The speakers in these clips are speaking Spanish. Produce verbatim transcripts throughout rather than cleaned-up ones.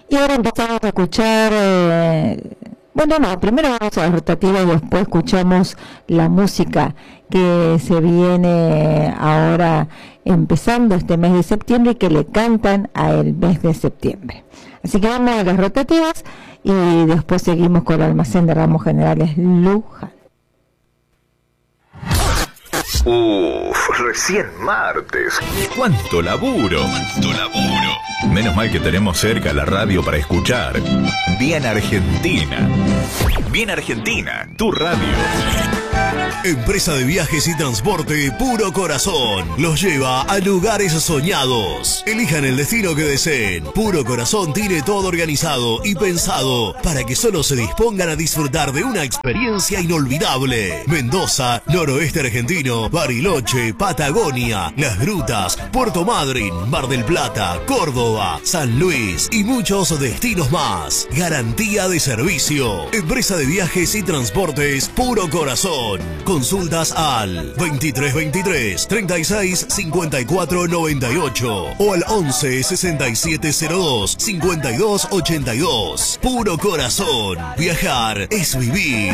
Y ahora empezamos a escuchar, eh, bueno, no, primero vamos a la rotativa y después escuchamos la música que se viene ahora empezando este mes de septiembre y que le cantan a el mes de septiembre. Así que vamos a las rotativas y después seguimos con el almacén de ramos generales Luján. Uff, recién martes. ¡Cuánto laburo! ¡Cuánto laburo! Menos mal que tenemos cerca la radio para escuchar. Bien Argentina. Bien Argentina, tu radio. Empresa de viajes y transporte Puro Corazón los lleva a lugares soñados. Elijan el destino que deseen. Puro Corazón tiene todo organizado y pensado para que solo se dispongan a disfrutar de una experiencia inolvidable. Mendoza, noroeste argentino, Bariloche, Patagonia, Las Grutas, Puerto Madryn, Mar del Plata, Córdoba, San Luis y muchos destinos más. Garantía de servicio. Empresa de viajes y transportes Puro Corazón. Consultas al veintitrés veintitrés, treinta y seis, cincuenta y cuatro noventa y ocho o al once, sesenta y siete cero dos, cincuenta y dos ochenta y dos. Puro Corazón. Viajar es vivir.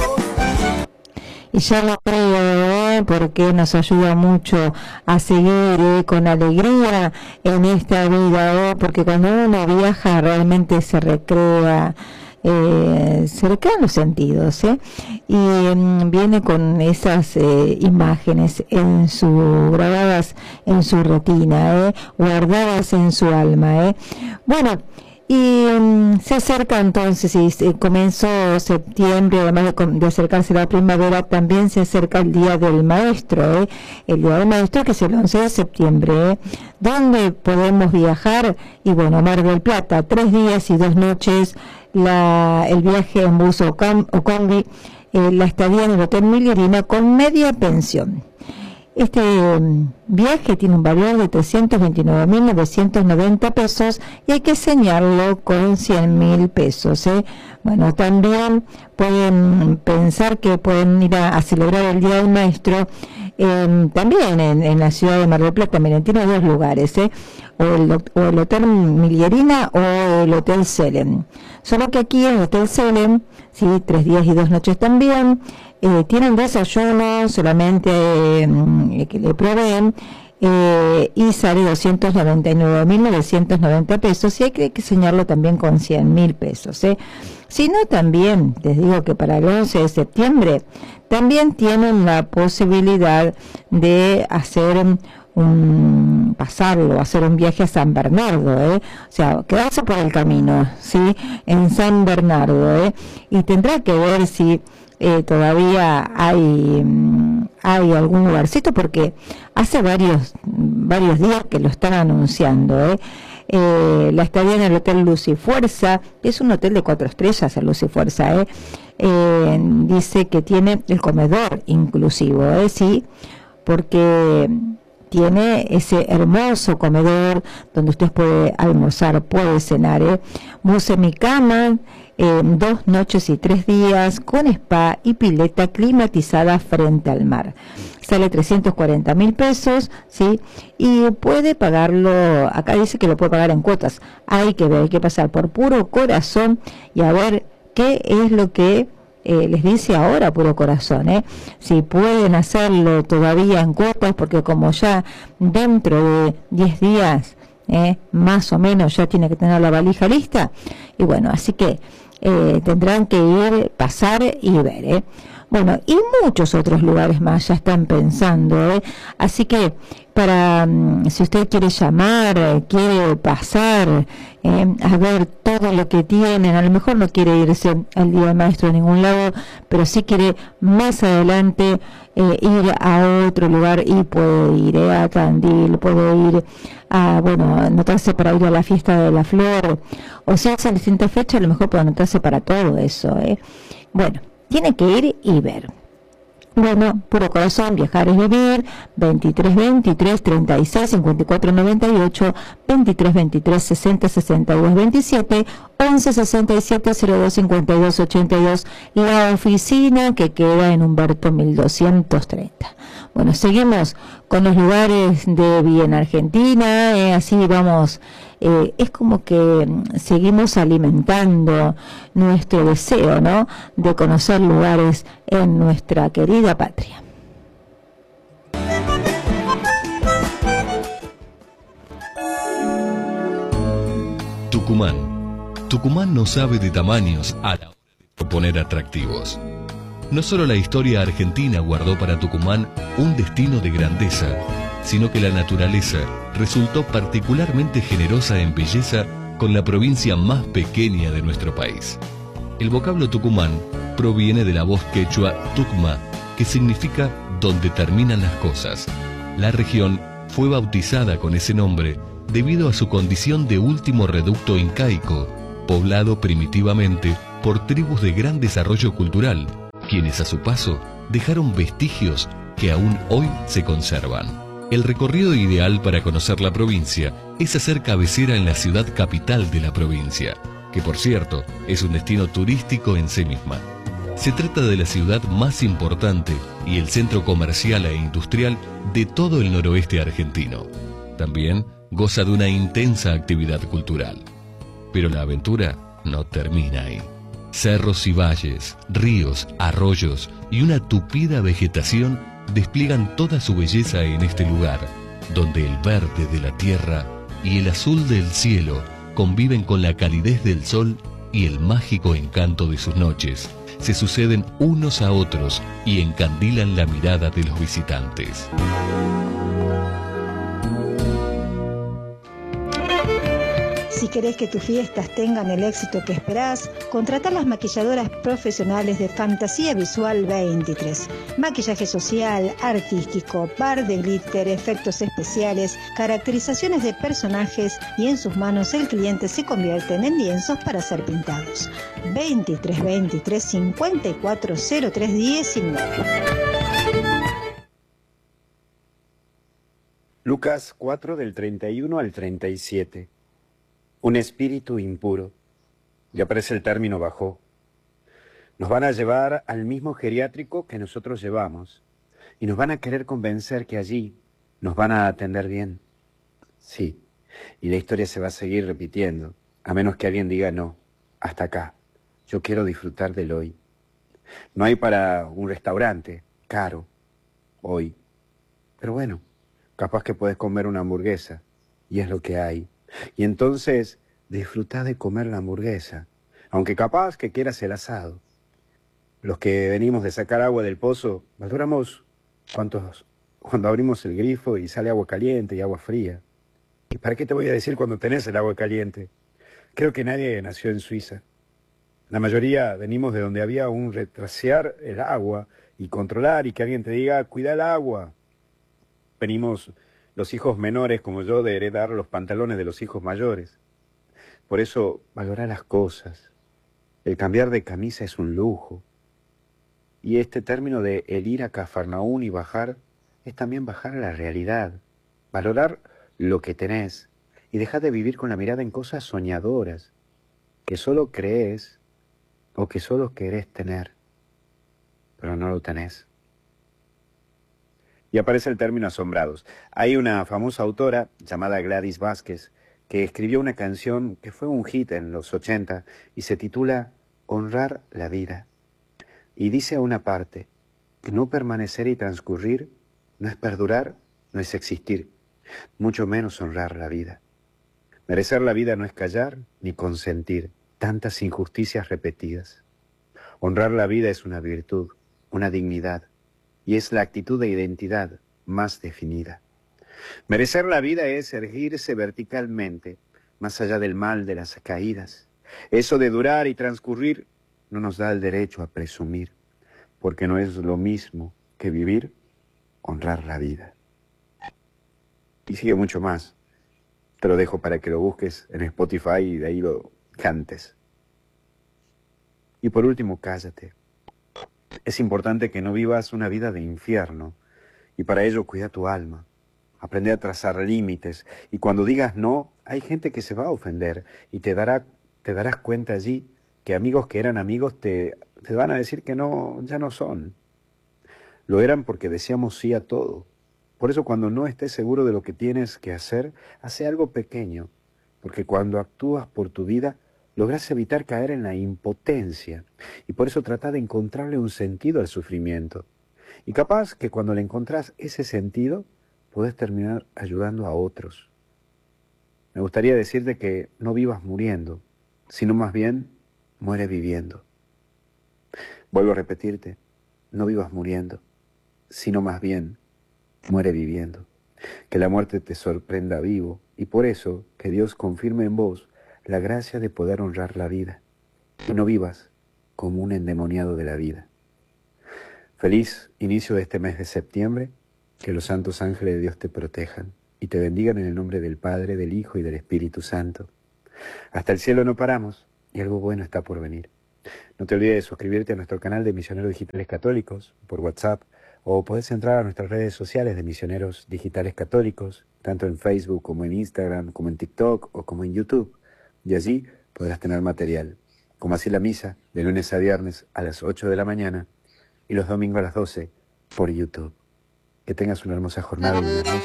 Y ya lo creo, ¿eh? Porque nos ayuda mucho a seguir ¿eh? con alegría en esta vida, ¿eh? Porque cuando uno viaja realmente se recrea. Eh, se le quedan los sentidos, ¿eh? Y eh, viene con esas eh, imágenes en su grabadas en su retina, ¿eh? Guardadas en su alma, ¿eh? Bueno, y um, se acerca entonces, y se comenzó septiembre, además de, de acercarse la primavera, también se acerca el Día del Maestro, ¿eh? El Día del Maestro, que es el once de septiembre, ¿eh? ¿Dónde podemos viajar? Y bueno, Mar del Plata, tres días y dos noches, la, el viaje en bus o, cam, o combi, eh, la estadía en el Hotel Millerina con media pensión. Este um, viaje tiene un valor de trescientos veintinueve mil novecientos noventa pesos y hay que señalarlo con cien mil pesos, ¿eh? Bueno, también pueden pensar que pueden ir a, a celebrar el Día del Maestro eh, también en, en la ciudad de Mar del Plata. Miren, tiene dos lugares, ¿eh? O el, o el Hotel Millerina o el Hotel Selem. Solo que aquí en el Hotel Selem, sí, tres días y dos noches también, eh, tienen desayuno solamente eh, que le proveen eh, y sale doscientos noventa y nueve mil novecientos noventa pesos y hay que, hay que señalarlo también con cien mil pesos, ¿eh? Si no, también les digo que para el once de septiembre también tienen la posibilidad de hacer un pasarlo, hacer un viaje a San Bernardo, ¿eh? O sea, quedarse por el camino, ¿sí? En San Bernardo, ¿eh? Y tendrá que ver si eh, todavía hay hay algún lugarcito, porque hace varios varios días que lo están anunciando, ¿eh? Eh, la estadía en el Hotel Luz y Fuerza, que es un hotel de cuatro estrellas, el Luz y Fuerza, ¿eh? Eh, dice que tiene el comedor inclusivo, ¿eh? Sí, porque tiene ese hermoso comedor donde usted puede almorzar, puede cenar, ¿eh? Muse mi cama, eh, dos noches y tres días con spa y pileta climatizada frente al mar. Sale trescientos cuarenta mil pesos, ¿sí? Y puede pagarlo, acá dice que lo puede pagar en cuotas. Hay que ver, hay que pasar por Puro Corazón y a ver qué es lo que Eh, les dice ahora Puro Corazón, ¿eh? Si pueden hacerlo todavía en cuotas, porque como ya dentro de diez días, ¿eh? Más o menos ya tiene que tener la valija lista, y bueno, así que eh, tendrán que ir, pasar y ver, ¿eh? Bueno, y muchos otros lugares más ya están pensando, ¿eh? Así que para um, si usted quiere llamar, eh, quiere pasar eh, a ver todo lo que tienen, a lo mejor no quiere irse al Día del Maestro a ningún lado, pero sí quiere más adelante eh, ir a otro lugar, y puede ir eh, a Tandil, puede ir a, bueno, anotarse para ir a la fiesta de la flor, o sea, a distintas fechas, a lo mejor puede anotarse para todo eso, ¿eh? Bueno, tiene que ir y ver. Bueno, Puro Corazón, viajar es vivir, veintitrés veintitrés, treinta y seis, cincuenta y cuatro noventa y ocho, veintitrés veintitrés, sesenta, sesenta y dos, veintisiete, once, sesenta y siete, cero dos, cincuenta y dos, ochenta y dos, la oficina que queda en Humberto mil doscientos treinta. Bueno, seguimos con los lugares de Bien Argentina, eh, así vamos eh, es como que seguimos alimentando nuestro deseo, ¿no?, de conocer lugares en nuestra querida patria. Tucumán. Tucumán no sabe de tamaños a la hora de proponer atractivos. No solo la historia argentina guardó para Tucumán un destino de grandeza, sino que la naturaleza resultó particularmente generosa en belleza con la provincia más pequeña de nuestro país. El vocablo Tucumán proviene de la voz quechua tucma, que significa donde terminan las cosas. La región fue bautizada con ese nombre debido a su condición de último reducto incaico, poblado primitivamente por tribus de gran desarrollo cultural, quienes a su paso dejaron vestigios que aún hoy se conservan. El recorrido ideal para conocer la provincia es hacer cabecera en la ciudad capital de la provincia, que por cierto es un destino turístico en sí misma. Se trata de la ciudad más importante y el centro comercial e industrial de todo el noroeste argentino. También goza de una intensa actividad cultural. Pero la aventura no termina ahí. Cerros y valles, ríos, arroyos y una tupida vegetación despliegan toda su belleza en este lugar, donde el verde de la tierra y el azul del cielo conviven con la calidez del sol y el mágico encanto de sus noches. Se suceden unos a otros y encandilan la mirada de los visitantes. Si querés que tus fiestas tengan el éxito que esperás, contratá las maquilladoras profesionales de Fantasía Visual veintitrés. Maquillaje social, artístico, bar de glitter, efectos especiales, caracterizaciones de personajes y en sus manos el cliente se convierten en lienzos para ser pintados. veintitrés veintitrés cincuenta y cuatro cero tres diecinueve. Lucas cuatro del treinta y uno al treinta y siete. Un espíritu impuro. Ya aparece el término bajó. Nos van a llevar al mismo geriátrico que nosotros llevamos y nos van a querer convencer que allí nos van a atender bien. Sí, y la historia se va a seguir repitiendo, a menos que alguien diga no, hasta acá, yo quiero disfrutar del hoy. No hay para un restaurante caro hoy, pero bueno, capaz que puedes comer una hamburguesa y es lo que hay. Y entonces disfrutá de comer la hamburguesa, aunque capaz que quieras el asado. Los que venimos de sacar agua del pozo, valoramos cuántos, cuando abrimos el grifo y sale agua caliente y agua fría. ¿Y para qué te voy a decir cuando tenés el agua caliente? Creo que nadie nació en Suiza. La mayoría venimos de donde había un retrasear el agua y controlar y que alguien te diga, cuida el agua. Venimos los hijos menores como yo de heredar los pantalones de los hijos mayores. Por eso, valorá las cosas. El cambiar de camisa es un lujo. Y este término de el ir a Cafarnaún y bajar, es también bajar a la realidad. Valorar lo que tenés y dejar de vivir con la mirada en cosas soñadoras, que solo crees o que solo querés tener, pero no lo tenés. Y aparece el término asombrados. Hay una famosa autora llamada Gladys Vázquez que escribió una canción que fue un hit en los ochenta y se titula Honrar la vida. Y dice a una parte que no permanecer y transcurrir no es perdurar, no es existir, mucho menos honrar la vida. Merecer la vida no es callar ni consentir tantas injusticias repetidas. Honrar la vida es una virtud, una dignidad, y es la actitud de identidad más definida. Merecer la vida es erguirse verticalmente, más allá del mal de las caídas. Eso de durar y transcurrir no nos da el derecho a presumir, porque no es lo mismo que vivir, honrar la vida. Y sigue mucho más. Te lo dejo para que lo busques en Spotify y de ahí lo cantes. Y por último, cállate. Es importante que no vivas una vida de infierno y para ello cuida tu alma. Aprende a trazar límites y cuando digas no, hay gente que se va a ofender y te dará, te darás cuenta allí que amigos que eran amigos te, te van a decir que no, ya no son. Lo eran porque decíamos sí a todo. Por eso cuando no estés seguro de lo que tienes que hacer, hace algo pequeño, porque cuando actúas por tu vida, logras evitar caer en la impotencia, y por eso trata de encontrarle un sentido al sufrimiento. Y capaz que cuando le encontrás ese sentido, podés terminar ayudando a otros. Me gustaría decirte que no vivas muriendo, sino más bien muere viviendo. Vuelvo a repetirte, no vivas muriendo, sino más bien muere viviendo. Que la muerte te sorprenda vivo, y por eso que Dios confirme en vos la gracia de poder honrar la vida, y no vivas como un endemoniado de la vida. Feliz inicio de este mes de septiembre, que los santos ángeles de Dios te protejan y te bendigan en el nombre del Padre, del Hijo y del Espíritu Santo. Hasta el cielo no paramos y algo bueno está por venir. No te olvides de suscribirte a nuestro canal de Misioneros Digitales Católicos por WhatsApp, o podés entrar a nuestras redes sociales de Misioneros Digitales Católicos, tanto en Facebook como en Instagram, como en TikTok o como en YouTube, y allí podrás tener material, como así la misa de lunes a viernes a las ocho de la mañana y los domingos a las doce por YouTube. Que tengas una hermosa jornada y buenas noches.